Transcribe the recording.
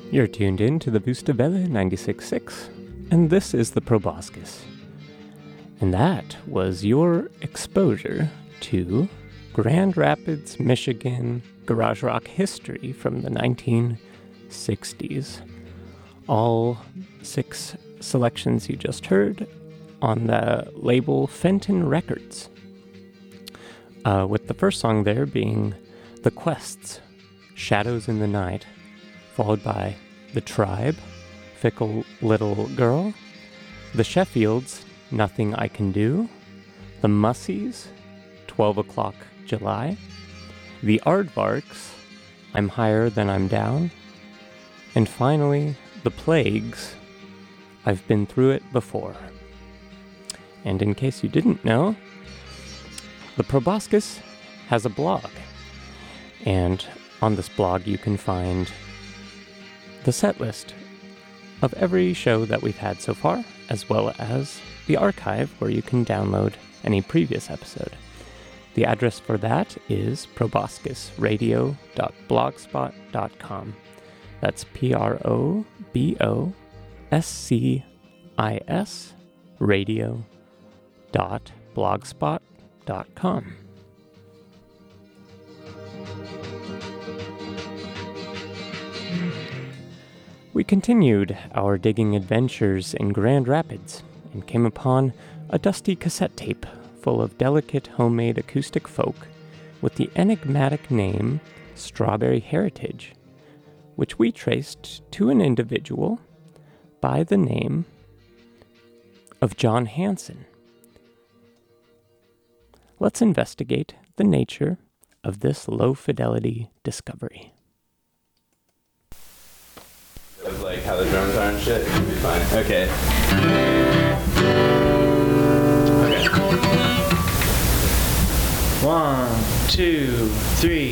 You're tuned in to the Vustavelle 96.6, and this is the Proboscis. And that was your exposure to Grand Rapids, Michigan garage rock history from the 1960s. All 6 selections you just heard on the label Fenton Records. With the first song there being The Quests, Shadows in the Night, followed by The Tribe, Fickle Little Girl, The Sheffields, Nothing I Can Do, The Mussies, 12 O'Clock July, The Aardvarks, I'm Higher Than I'm Down, and finally, The Plagues, I've Been Through It Before. And in case you didn't know, the Proboscis has a blog, and on this blog you can find the set list of every show that we've had so far, as well as the archive where you can download any previous episode. The address for that is proboscisradio.blogspot.com. That's PROBOSCIS radio.blogspot.com. We continued our digging adventures in Grand Rapids and came upon a dusty cassette tape full of delicate homemade acoustic folk with the enigmatic name Strawberry Heritage, which we traced to an individual by the name of John Hanson. Let's investigate the nature of this low-fidelity discovery. Of like how the drums are and shit, it'll be fine. Okay. Okay. 1, 2, 3.